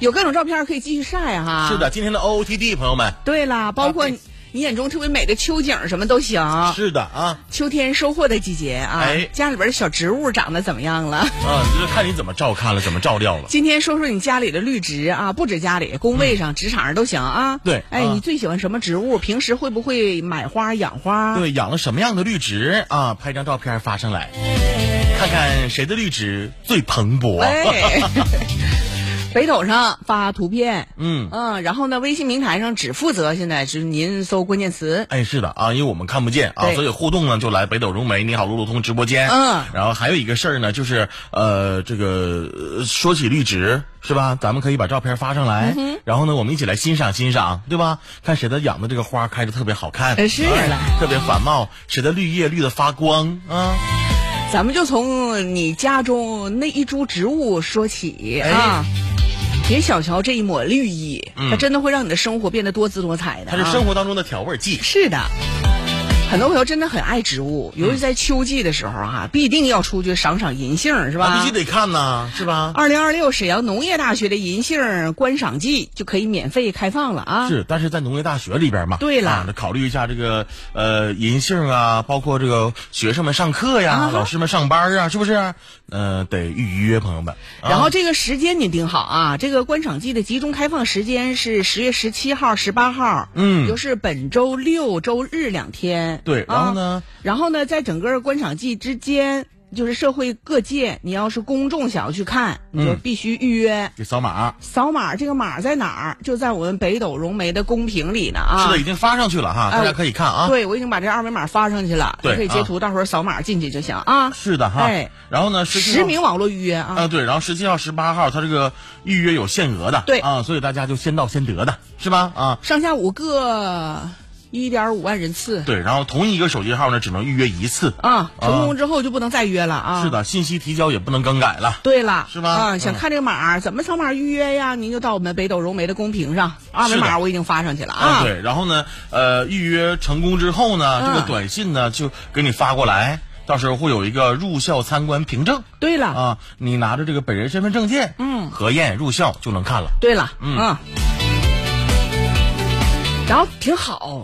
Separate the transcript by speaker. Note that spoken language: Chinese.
Speaker 1: 有各种照片可以继续晒哈。
Speaker 2: 是的，今天的 OOTD 朋友们。
Speaker 1: 对啦，包括你眼中特别美的秋景什么都行。
Speaker 2: 是的啊，
Speaker 1: 秋天收获的季节啊，家里边的小植物长得怎么样了？
Speaker 2: 啊，就是看你怎么照看了，怎么照料了。
Speaker 1: 今天说说你家里的绿植啊，不止家里，工位上、职场上都行啊。
Speaker 2: 对，
Speaker 1: 你最喜欢什么植物？平时会不会买花养花？
Speaker 2: 对，养了什么样的绿植啊？拍张照片发上来，看看谁的绿植最蓬勃。
Speaker 1: 北斗上发图片，然后呢，微信平台上只负责现在是您搜关键词。
Speaker 2: 是的啊，因为我们看不见啊，所以互动呢就来北斗融媒你好路路通直播间。然后还有一个事儿呢，就是这个说起绿植是吧？咱们可以把照片发上来，然后呢我们一起来欣赏欣赏，对吧？看谁的养的这个花开得特别好看，
Speaker 1: 是了，
Speaker 2: 特别繁茂，谁的绿叶绿得发光啊。
Speaker 1: 咱们就从你家中那一株植物说起啊。别小瞧这一抹绿意，它真的会让你的生活变得多姿多彩的。
Speaker 2: 它是生活当中的调味剂。
Speaker 1: 是的，很多朋友真的很爱植物，尤其在秋季的时候必定要出去赏赏银杏，是吧？
Speaker 2: 必须得看呢，是吧
Speaker 1: ？2026沈阳农业大学的银杏观赏季就可以免费开放了啊！
Speaker 2: 是，但是在农业大学里边嘛。
Speaker 1: 对了，
Speaker 2: 考虑一下这个银杏啊，包括这个学生们上课呀，老师们上班啊，是不是？得预约，朋友们。
Speaker 1: 然后这个时间你定好啊，这个观赏季的集中开放时间是10月17号、18号，就是本周6、周日2天。
Speaker 2: 对，然后呢，
Speaker 1: 在整个观赏季之间，就是社会各界，你要是公众想要去看，你就必须预约。
Speaker 2: 得扫码。
Speaker 1: 扫码，这个码在哪儿？就在我们北斗融媒的公屏里呢啊。
Speaker 2: 是的，已经发上去了哈，大家可以看啊。
Speaker 1: 对，我已经把这二维码发上去了，
Speaker 2: 对，
Speaker 1: 可以截图，到时候扫码进去就行啊。
Speaker 2: 是的哈。然后呢，
Speaker 1: 实名网络预约啊。
Speaker 2: 对，然后17号、18号，它这个预约有限额的。
Speaker 1: 对
Speaker 2: 啊，所以大家就先到先得的，是吧？啊，
Speaker 1: 上下5个。1.5万人次。
Speaker 2: 对，然后同一个手机号呢，只能预约1次
Speaker 1: 啊，成功之后就不能再约了啊。
Speaker 2: 是的，信息提交也不能更改了。
Speaker 1: 对了，
Speaker 2: 是吧？
Speaker 1: 想看这个码怎么扫码预约呀？您就到我们北斗融媒的公屏上，二维码我已经发上去了啊。
Speaker 2: 对，然后呢，预约成功之后呢，这个短信呢就给你发过来，到时候会有一个入校参观凭证。
Speaker 1: 对了
Speaker 2: 啊，你拿着这个本人身份证件，核验入校就能看了。
Speaker 1: 对了，然后挺好。